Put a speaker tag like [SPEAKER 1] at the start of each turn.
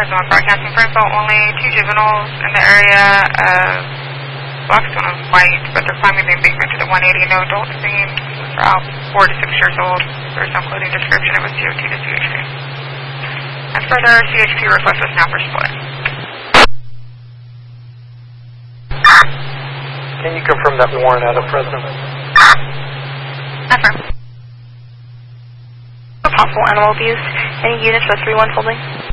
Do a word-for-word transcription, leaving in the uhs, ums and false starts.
[SPEAKER 1] Fresno, broadcasting for info only. Two juveniles in the area of Blackstone and White, but they're climbing the embankment to the one eighty. No adults seen. They're out four to six years old. There's no clothing description. It was C O T to C H P. And further, C H P request was now for split.
[SPEAKER 2] Can you confirm that warrant out of Fresno?
[SPEAKER 1] Affirm.
[SPEAKER 3] Possible animal abuse. Any units for three one holding?